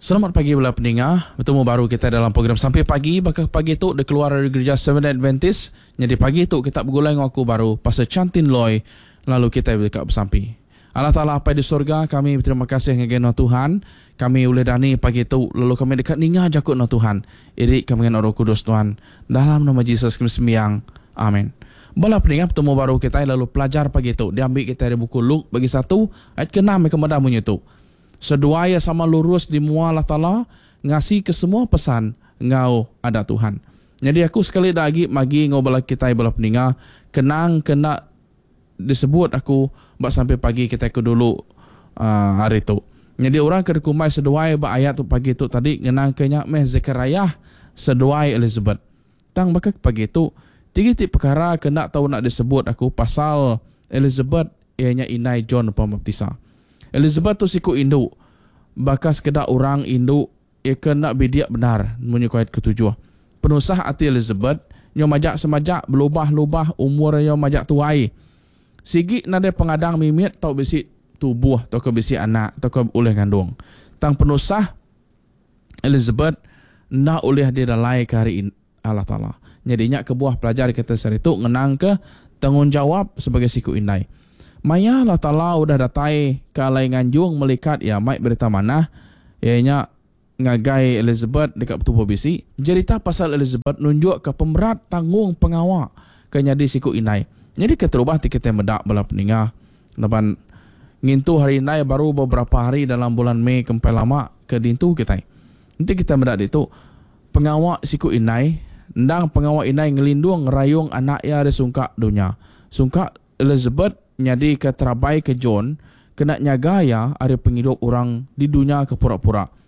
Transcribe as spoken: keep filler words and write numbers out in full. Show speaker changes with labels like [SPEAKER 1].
[SPEAKER 1] Selamat pagi belah pendengar. Bertemu baru kita dalam program Sampai Pagi. Bakal pagi tu dia keluar dari gereja Seventh Adventist. Jadi pagi tu kita bergulai dengan aku baru Pastor Chantin Loy. Lalu kita dekat bersampi. Allah Ta'ala apa di surga, kami berterima kasih dengan Tuhan. Kami boleh dani pagi tu. Lalu kami dekat ninga jakut dengan Tuhan. Irik kami dengan Roh Kudus Tuhan. Dalam nama Yesus kami sembiang. Amin. Bala pendengar bertemu baru kita lalu pelajar pagi tu. Dia ambil kita dari buku Luke bagi satu. Ayat ke enam yang kemudian bunyi tu. Seduaya sama lurus di mua Allah Ta'ala ngasih ke semua pesan ngau ada Tuhan. Jadi aku sekali lagi magi ngau bala kita bala pendengar kenang kena disebut aku bak sampai pagi kita ke dulu uh, hari tu. Jadi orang kena kumai seduai ba ayat tu pagi tu tadi ngenang kenya meh Zechariah seduai Elizabeth. Tang bakal pagi tu tiga tiga perkara kena tahu nak disebut aku pasal Elizabeth ianya inai John Pembaptisa. Elizabeth tu siku induk. Bakas kedak orang induk ia kena bidiak benar menyukai ketujuh. Penusah hati Elizabeth nyo majak semajak berubah-ubah umur nyo majak tuai. Sigi nade pengadang mimit tau bisi tubuh tau ke bisi anak tau ke oleh kandung. Tang penusah Elizabeth nak oleh dia dalai ke hari Allah Ta'ala. Jadinya kebuah pelajar kita sehari tu ngenang ke tanggungjawab sebagai siku indai. Maya Allah Ta'ala udah datai ke alai nganjung melikat ya maik berita mana ianya ngagai Elizabeth dekat tubuh bisi. Cerita pasal Elizabeth nunjuk ke pemberat tanggung pengawal ke nyadi siku inai. Jadi keterubah tiket medak bala peningah. Lepas ngintu hari inai baru beberapa hari dalam bulan Mei kempai lama ke dintu kita. Nanti kita medak itu pengawal siku inai ndang pengawal inai ngelindung ngerayung anak ya ada sungka dunia. Sungka Elizabeth nyadi ke terabai ke John kena nyaga ya ada penghidup orang di dunia ke pura-pura.